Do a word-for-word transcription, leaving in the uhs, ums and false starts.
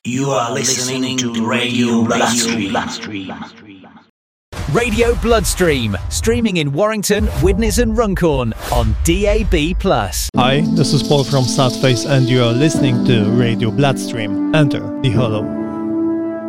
You are listening to Radio Bloodstream. Radio Bloodstream, streaming in Warrington, Widnes and Runcorn on D A B plus. Hi, this is Paul from Southface and you are listening to Radio Bloodstream. Enter the Hollow.